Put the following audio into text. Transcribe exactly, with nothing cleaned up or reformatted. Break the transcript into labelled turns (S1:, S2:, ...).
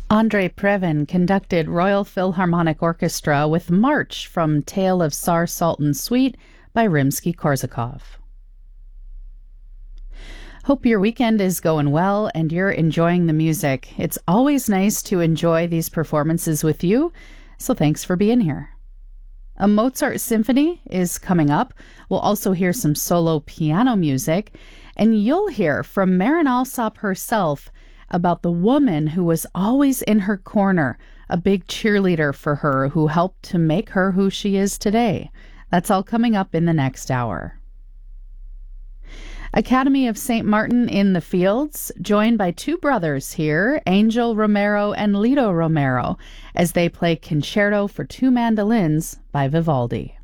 S1: Andrei Previn conducted Royal Philharmonic Orchestra with March from Tale of Tsar Sultan Suite by Rimsky-Korsakov. Hope your weekend is going well and you're enjoying the music. It's always nice to enjoy these performances with you, so thanks for being here. A Mozart symphony is coming up. We'll also hear some solo piano music, and you'll hear from Marin Alsop herself about the woman who was always in her corner, a big cheerleader for her who helped to make her who she is today. That's all coming up in the next hour. Academy of Saint Martin in the Fields, joined by two brothers here, Angel Romero and Lito Romero, as they play Concerto for Two Mandolins by Vivaldi.